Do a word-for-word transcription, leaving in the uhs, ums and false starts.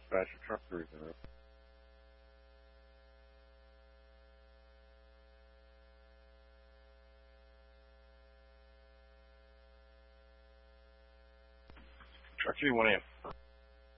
dispatch a truck cruiser. Truck three one A M.